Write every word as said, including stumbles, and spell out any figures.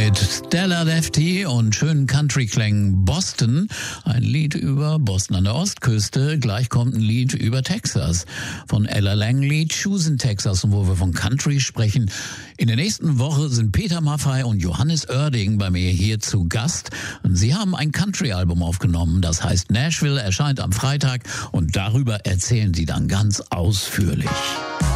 Mit Stella Lefty und schönen Country-Klängen Boston. Ein Lied über Boston an der Ostküste. Gleich kommt ein Lied über Texas. Von Ella Langley, Choose in Texas. Und wo wir von Country sprechen. In der nächsten Woche sind Peter Maffay und Johannes Oerding bei mir hier zu Gast. Und sie haben ein Country-Album aufgenommen. Das heißt Nashville, erscheint am Freitag. Und darüber erzählen sie dann ganz ausführlich.